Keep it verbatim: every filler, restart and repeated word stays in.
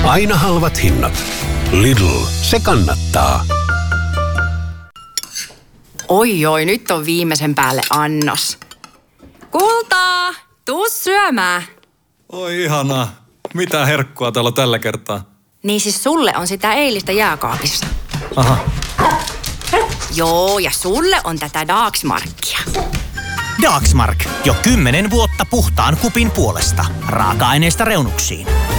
Aina halvat hinnat. Lidl, se kannattaa. Oi oi, nyt on viimeisen päälle annos. Kultaa, tuu syömään. Oi ihanaa. Mitä herkkua täällä on tällä kertaa? Niin siis sulle on sitä eilistä jääkaapissa. Aha. Joo, ja sulle on tätä Dagsmarkia. Dagsmark. Jo kymmenen vuotta puhtaan kupin puolesta. Raaka-aineista reunuksiin.